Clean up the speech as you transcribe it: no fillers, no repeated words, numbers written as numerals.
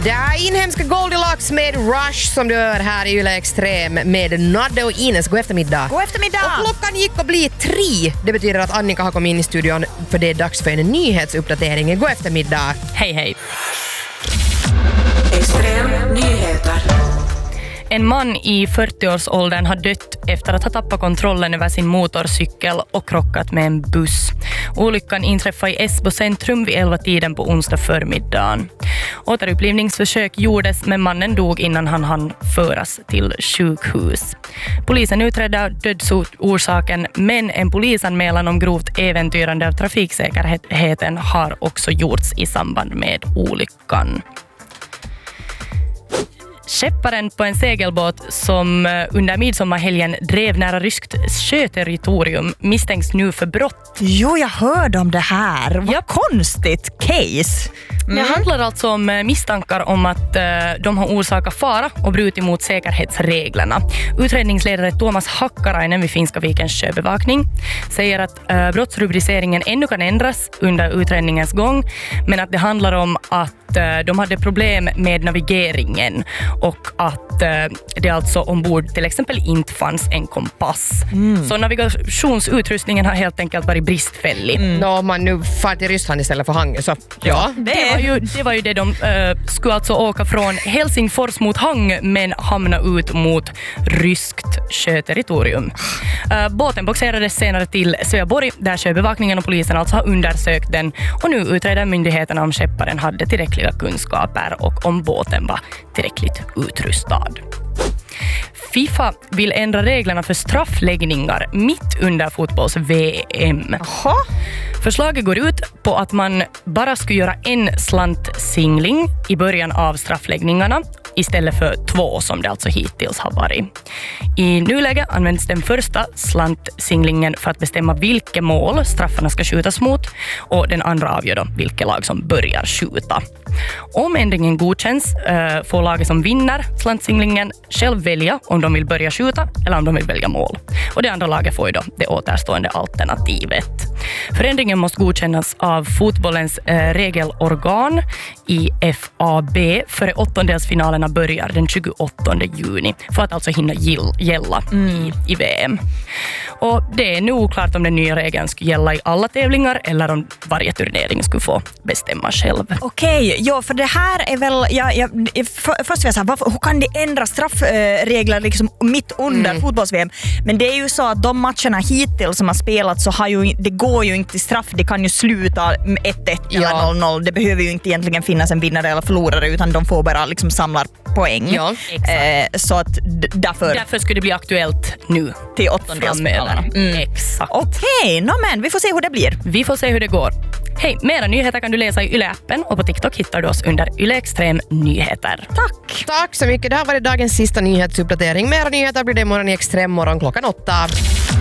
Det är inhemska Goldilocks med Rush som du hör här i Yle Extrem med Nadde och Ines. God eftermiddag. God eftermiddag. Och klockan gick att bli 3. Det betyder att Annika har kommit in i studion för det är dags för en nyhetsuppdatering. God eftermiddag. Hej, hej. Extrem nyheter. En man i 40-årsåldern har dött efter att ha tappat kontrollen över sin motorcykel och krockat med en buss. Olyckan inträffade i Esbo centrum vid 11-tiden på onsdag förmiddagen. Återupplivningsförsök gjordes men mannen dog innan han hann föras till sjukhus. Polisen utredde dödsorsaken men en polisanmälan om grovt äventyrande av trafiksäkerheten har också gjorts i samband med olyckan. Skepparen på en segelbåt som under midsommarhelgen drev nära ryskt sjöterritorium misstänks nu för brott. Jo, jag hörde om det här. Vad konstigt case. Det handlar alltså om misstankar om att de har orsakat fara och brutit mot säkerhetsreglerna. Utredningsledare Thomas Hakkarainen vid Finska vikens sjöbevakning säger att brottsrubriceringen ännu kan ändras under utredningens gång, men att det handlar om att de hade problem med navigeringen och att det alltså ombord till exempel inte fanns en kompass. Så navigationsutrustningen har helt enkelt varit bristfällig. Om man nu far till Ryssland istället för Hangö så ja. Det var ju det de skulle alltså åka från Helsingfors mot Hangö men hamna ut mot ryskt sjöterritorium. Båten boxerades senare till Sveaborg där sjöbevakningen och polisen alltså har undersökt den och nu utreder myndigheterna om skepparen hade tillräckliga kunskaper och om båten var tillräckligt utrustad. FIFA vill ändra reglerna för straffläggningar mitt under fotbolls-VM. Förslaget går ut på att man bara ska göra en slantsingling i början av straffläggningarna istället för 2 som det alltså hittills har varit. I nuläget används den första slantsinglingen för att bestämma vilka mål straffarna ska skjutas mot och den andra avgör då vilket lag som börjar skjuta. Om ändringen godkänns får laget som vinner slantsinglingen själv välja om de vill börja skjuta eller om de vill välja mål. Och det andra laget får ju då det återstående alternativet. Förändringen måste godkännas av fotbollens regelorgan i FAB före åttondelsfinalerna börjar den 28 juni för att alltså hinna gälla i VM. Och det är nog oklart om den nya regeln skulle gälla i alla tävlingar eller om varje turnering skulle få bestämma själv. Okej, ja, för det här är väl först vill jag säga, hur kan det ändra straffregler liksom mitt under fotbolls-VM? Men det är ju så att de matcherna hittills som har spelat så har ju, det går ju inte till straff, det kan ju sluta 1-1 eller 0-0. Det behöver ju inte egentligen finnas en vinnare eller förlorare utan de får bara liksom samla poäng. Ja, så att därför skulle det bli aktuellt nu till åttondelsfinalerna. Exakt. Okej, men vi får se hur det blir. Vi får se hur det går. Hej, mera nyheter kan du läsa i Yle-appen och på TikTok hittar du oss under Yle Extrem Nyheter. Tack så mycket. Det här var dagens sista nyhetsuppdatering. Mera nyheter blir det imorgon i Extrem morgon klockan 8.